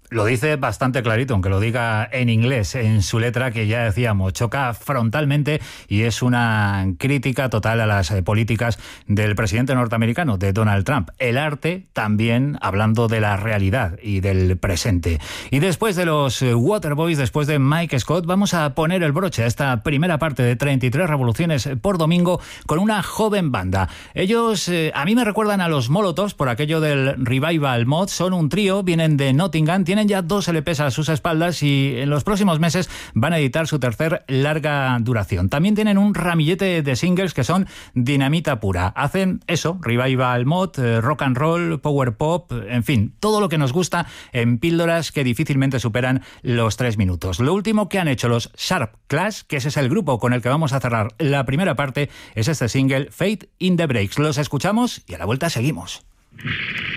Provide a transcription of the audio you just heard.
Lo dice bastante clarito, aunque lo diga en inglés, en su letra, que ya decíamos, choca frontalmente y es una crítica total a las políticas del presidente norteamericano, de Donald Trump. El arte también hablando de la realidad y del presente. Y después de los Waterboys, después de Mike Scott, vamos a poner el broche a esta primera parte de 33 revoluciones por domingo con una joven banda. Ellos a mí me recuerdan a los Molotovs por aquello del Revival Mod. Son un trío, vienen de Nottingham, tienen ya 2 LPs a sus espaldas y en los próximos meses van a editar su tercer larga duración. También tienen un ramillete de singles que son dinamita pura. Hacen eso, Revival Mod, rock and roll, power pop, en fin, todo lo que nos gusta en píldoras que difícilmente superan los 3 minutos. Lo último que han hecho los Sharp Clash, que ese es el grupo con el que vamos a cerrar la primera parte, es este single Fate in the Breaks. Los escuchamos y a la vuelta seguimos.